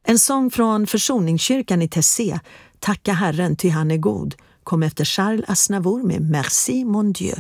En sång från Försoningskyrkan i Tessé, Tacka Herren ty han är god, kom efter Charles Aznavour med Merci mon Dieu.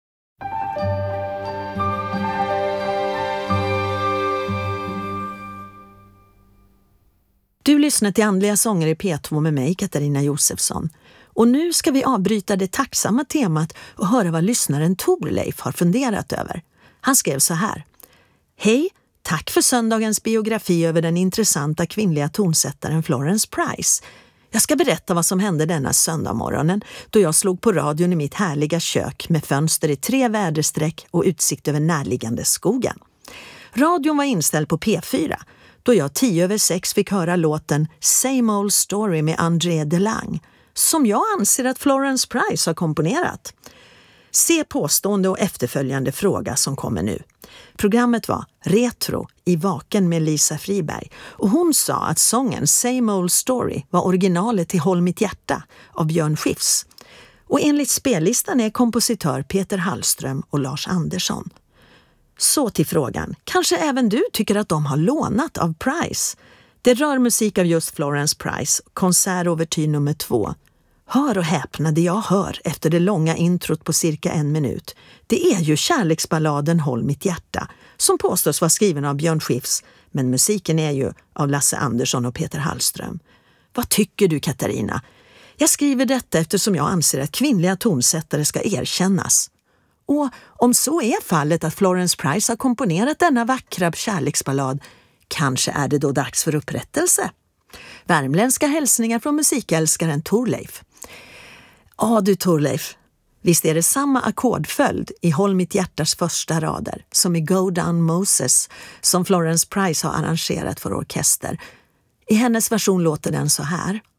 Du lyssnar till Andliga sånger i P2 med mig, Katarina Josefsson. Och nu ska vi avbryta det tacksamma temat och höra vad lyssnaren Torleif har funderat över. Han skrev så här: Hej, tack för söndagens biografi över den intressanta kvinnliga tonsättaren Florence Price. Jag ska berätta vad som hände denna söndagmorgonen då jag slog på radion i mitt härliga kök med fönster i 3 väderstreck och utsikt över närliggande skogen. Radion var inställd på P4 då jag 6:10 fick höra låten Same Old Story med André Delang, som jag anser att Florence Price har komponerat. Se påstående och efterföljande fråga som kommer nu. Programmet var Retro i Vaken med Lisa Friberg och hon sa att sången Same Old Story var originalet till Håll mitt hjärta av Björn Skifs. Och enligt spellistan är kompositör Peter Hallström och Lars Andersson. Så till frågan, kanske även du tycker att de har lånat av Price? Det rör musik av just Florence Price, konsertovertyr nummer 2. Hör och häpna det jag hör efter det långa introt på cirka 1 minut. Det är ju kärleksballaden Håll mitt hjärta, som påstås vara skriven av Björn Skifs, men musiken är ju av Lasse Andersson och Peter Hallström. Vad tycker du, Katarina? Jag skriver detta eftersom jag anser att kvinnliga tonsättare ska erkännas. Och om så är fallet att Florence Price har komponerat denna vackra kärleksballad, kanske är det då dags för upprättelse. Värmländska hälsningar från musikälskaren Torleif. Ja du Torleif, visst är det samma ackordföljd i Håll mitt hjärtas första rader som i Go Down Moses som Florence Price har arrangerat för orkester. I hennes version låter den så här.